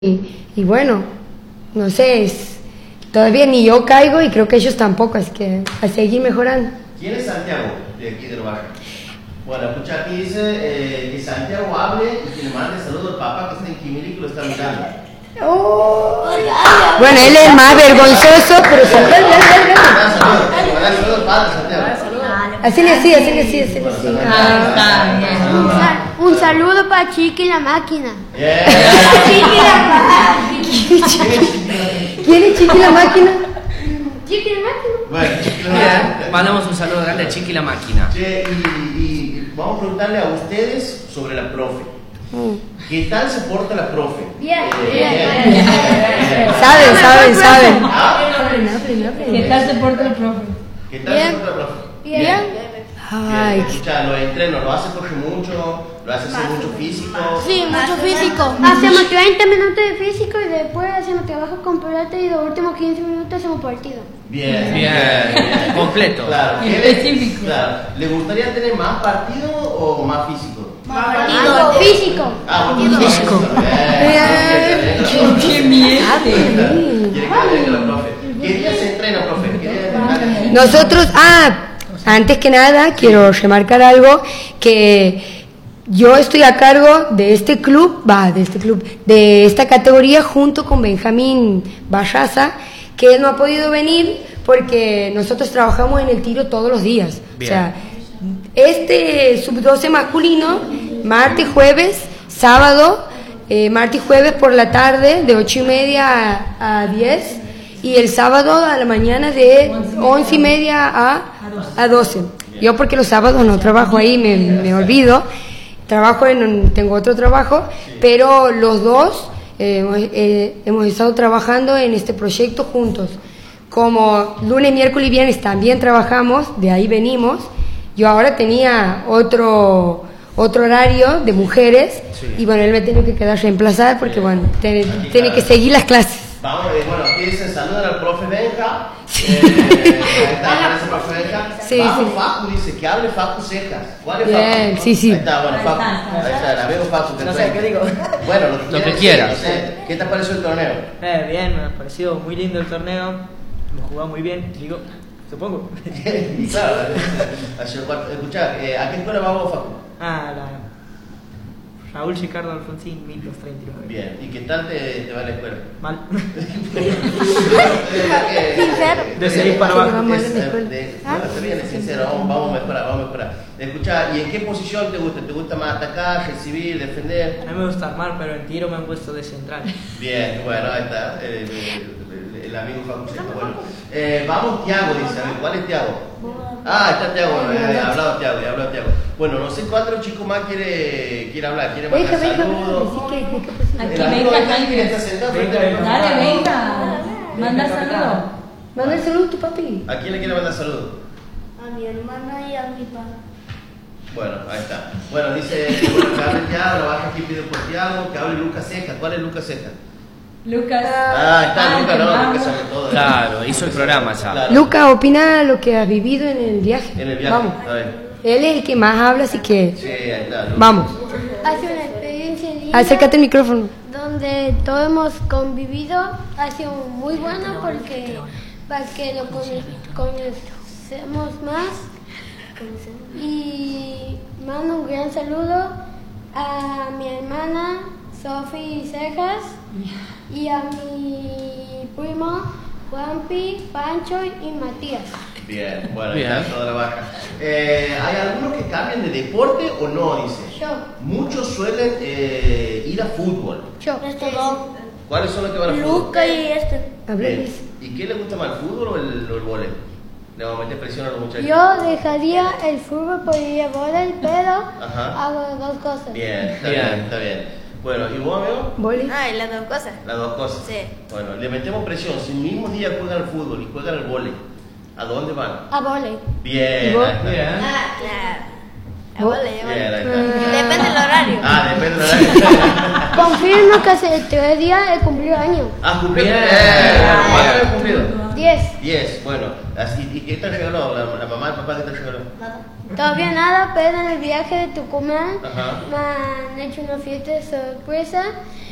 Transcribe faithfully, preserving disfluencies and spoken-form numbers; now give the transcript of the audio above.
Y, y bueno, no sé, es, todavía ni yo caigo y creo que ellos tampoco, así que a seguir mejorando. ¿Quién es Santiago de aquí de Lovaca? Bueno, escucha aquí dice eh, que Santiago hable y que le mande saludos al papá que está en Quimiri y que lo está mirando. Oh. Bueno, él es más vergonzoso, pero Santiago, Saludos al padre, Santiago. así le así, así le así, así le así. Ah, Un, sal, un saludo para Chiqui la máquina. Yeah. Chiqui la máquina. ¿Quién es Chiqui la máquina? Chiqui la máquina. Bueno, Chiqui la Bien, máquina. mandamos un saludo grande a Chiqui la máquina. Che, y, y vamos a preguntarle a ustedes sobre la profe. ¿Qué tal se porta la profe? Bien, Eh, bien, bien. bien. Saben, saben, saben. ¿Ah? ¿Qué tal se porta el profe? ¿Qué tal Bien. se porta la profe? Bien. Ay, Escucha, los entrenos, lo hace coger mucho, lo hace hacer mucho físico. Sí, mucho físico. Hacemos treinta minutos de físico y después hacemos trabajo con pelota y los últimos quince minutos hacemos partido. Bien, Bien, bien. completo. Claro. ¿Qué le- Específico. Claro. ¿Le gustaría tener más partido o más físico? Partido. Físico. Ah, bueno, Físico. Bien. ¡Qué miedo! ¿Quiere que le diga la profe? ¿Qué día se entrena, profe? ¿Qué día se entrena? nosotros, ah, antes que nada quiero remarcar algo, que yo estoy a cargo de este club, va, de este club, de esta categoría junto con Benjamín Barraza, que él no ha podido venir porque nosotros trabajamos en el tiro todos los días. Bien. O sea, este sub doce masculino, martes, jueves, sábado, eh, martes y jueves por la tarde de ocho y media a, a diez y el sábado a la mañana de once y media a, a doce. Yo porque los sábados no trabajo ahí, me, me olvido, trabajo en, tengo otro trabajo, pero los dos eh, hemos, eh, hemos estado trabajando en este proyecto juntos. Como lunes, miércoles y viernes también trabajamos, de ahí venimos. Yo ahora tenía otro otro horario de mujeres, Sí. y bueno, él me tiene que quedar reemplazar porque bueno, tiene, tiene que seguir las clases. Vamos, eh, bueno, aquí dicen saludan al profe Benja. Eh, ahí está, aparece el profe Benja. Sí, Vamos, sí. Facu dice que hable Facu Cejas. ¿Cuál es Bien, Facu? sí, sí. Ahí está, bueno, Facu. está, está. Ahí está, la veo Facu. que No sé, trae. ¿qué digo? Bueno, lo que, Lo que quieras. quieras. No sé, ¿qué te pareció el torneo? Eh, bien, me ha parecido muy lindo el torneo. Hemos jugado muy bien, digo, supongo. Y claro, escuchá, eh, ¿a qué escuela vamos, Facu? Ah, la Raúl Ricardo Alfonsín, mil doscientos treinta y nueve. Bien, ¿y qué tal te, te va la escuela? Mal. Sincero. De seis para abajo. Vamos a Es, la eh, escuela. de- bueno, está bien, es sincero, vamos, vamos a mejorar, vamos a mejorar. Escucha, ¿y en qué posición te gusta? ¿Te gusta más atacar, recibir, defender? A mí me gusta armar, pero en tiro me han puesto de central. Bien, bueno, ahí está, el, el- el- el amigo Facu Cejas, bueno. Eh, vamos, Tiago, dice, a ver, ¿cuál es Tiago? Ah, está Tiago, bueno, eh, ha hablado Tiago, ha hablado Tiago. Bueno, no sé cuántos chicos más quiere, quiere hablar, quiere mandar Venga, venga, saludos. venga, decí que- que- que- Aquí, El amigo venga, de Jaime Jaime. está sentado frente Venga, al micrófono. Dale, venga. Manda saludo. Manda el saludo a tu papi. ¿A quién le quiere mandar saludos? A mi hermana y a mi papá. Bueno, ahí está. Bueno, dice bueno, que hable Tiago, baja aquí pide por Tiago, que hable Lucas Cejas. ¿Cuál es Lucas Cejas? Lucas. Ah, está Lucas, no, vamos. Lucas sabe todo. Claro, hizo el programa ya. Claro. Luca, opina lo que has vivido en el viaje. En el viaje, Vamos. a ver. Él es el que más habla, así que Sí, ahí está. Lucas. vamos. Ha sido una experiencia linda. Acércate al micrófono. Donde todos hemos convivido. Ha sido muy bueno porque para que lo cono- conocemos más. Y mando un gran saludo a mi hermana Sofi Cejas y a mi primo Juanpi, Pancho y Matías. Bien, bueno, ahí Bien. está toda la baja. Eh, ¿Hay algunos que cambian de deporte o no? Dice. Yo. Muchos suelen eh, ir a fútbol. Yo. ¿Cuáles son los que van a fútbol? Luca y este. Habla, Bien. Luis. ¿Y qué le gusta más, el fútbol o el, o el vóley? Le vamos a meter presión a los muchachos. Yo dejaría el fútbol por ir a vóley, pero Ajá. hago las dos cosas. Bien, está Bien. bien, está bien. Bueno, ¿y vos, amigo? Boli. Ah, y las dos cosas. Las dos cosas. Sí. Bueno, le metemos presión. Si el mismo día juegan al fútbol y juegan al vóley, ¿a dónde van? A vóley. Bien, ¿Y vos? ahí está. Bien. Ah, claro. A ¿Vos? vóley, a vóley. Bien, ahí está. Depende del horario. Ah, depende del horario. Confirmo que hace tres días he cumplido años. Ah, cumplido. Bien. ¿Cuánto has cumplido? Diez. Diez. Bueno, así, ¿y qué te regaló? ¿La, la mamá y el papá qué te regaló? Todavía nada, pero en el viaje de Tucumán Ajá. me han hecho una fiesta de sorpresa